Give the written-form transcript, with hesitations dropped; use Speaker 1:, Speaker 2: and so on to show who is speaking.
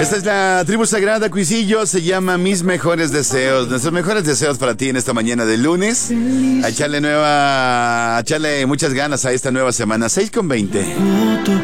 Speaker 1: Esta es la tribu sagrada, Cuisillo, se llama Mis Mejores Deseos. Nuestros mejores deseos para ti en esta mañana de lunes. A echarle muchas ganas a esta nueva semana, 6:20.